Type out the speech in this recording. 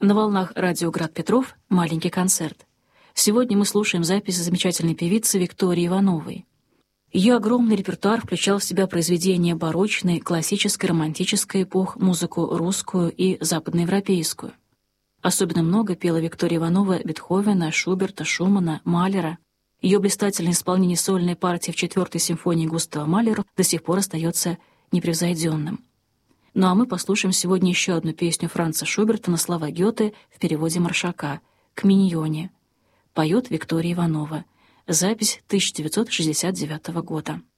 На волнах радио «Град Петров» маленький концерт. Сегодня мы слушаем запись замечательной певицы Виктории Ивановой. Ее огромный репертуар включал в себя произведения барочной, классической, романтической эпох, музыку русскую и западноевропейскую. Особенно много пела Виктория Иванова Бетховена, Шуберта, Шумана, Малера. Ее блистательное исполнение сольной партии в 4-й симфонии Густава Малера до сих пор остается непревзойденным. Ну а мы послушаем сегодня еще одну песню Франца Шуберта на слова Гёте в переводе Маршака «К миньоне». Поет Виктория Иванова. Запись 1969 года.